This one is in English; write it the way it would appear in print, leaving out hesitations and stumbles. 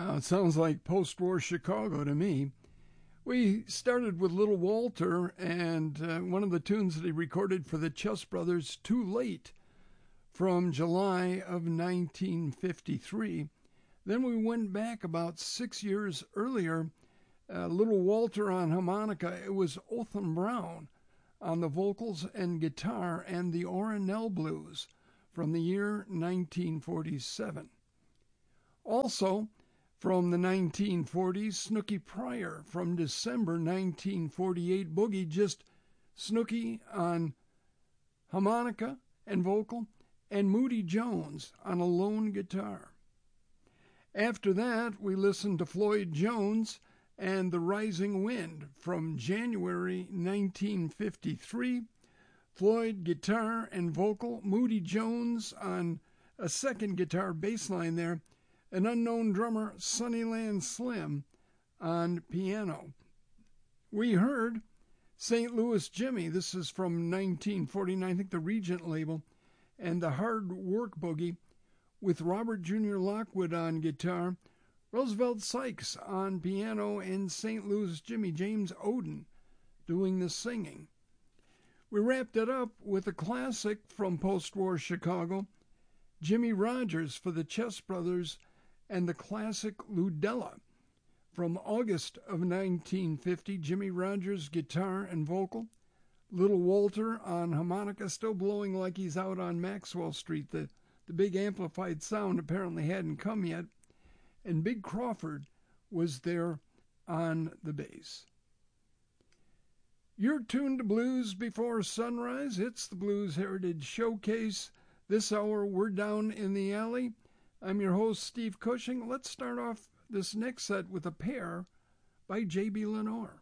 It sounds like post-war Chicago to me. We started with Little Walter and one of the tunes that he recorded for the Chess Brothers, Too Late, from July of 1953. Then we went back about 6 years earlier. Little Walter on harmonica, it was Otham Brown on the vocals and guitar, and the Ornell Blues from the year 1947. Also, from the 1940s, Snooky Pryor from December 1948, Boogie, just Snooky on harmonica and vocal, and Moody Jones on a lone guitar. After that, we listened to Floyd Jones and The Rising Wind from January 1953. Floyd, guitar and vocal, Moody Jones on a second guitar bass line there, an unknown drummer, Sunnyland Slim, on piano. We heard St. Louis Jimmy, this is from 1949, I think the Regent label, and the Hard Work Boogie with Robert Jr. Lockwood on guitar, Roosevelt Sykes on piano, and St. Louis Jimmy, James Oden, doing the singing. We wrapped it up with a classic from post-war Chicago, Jimmy Rogers for the Chess Brothers, and the classic Ludella from August of 1950, Jimmy Rogers guitar and vocal, Little Walter on harmonica, still blowing like he's out on Maxwell Street. The big amplified sound apparently hadn't come yet, and Big Crawford was there on the bass. You're tuned to Blues Before Sunrise. It's the Blues Heritage Showcase. This hour, we're down in the alley. I'm your host, Steve Cushing. Let's start off this next set with a pair by J.B. Lenore.